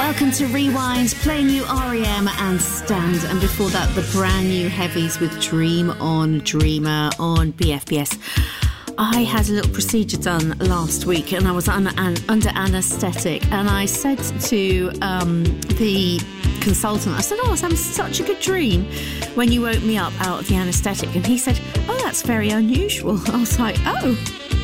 Welcome to Rewind, playing you REM and Stand, and before that the brand new Heavies with Dream on Dreamer on BFBS. I had a little procedure done last week and I was under anaesthetic, and I said to the consultant, I said, I was having such a good dream when you woke me up out of the anaesthetic, and he said, oh, that's very unusual. I was like, oh,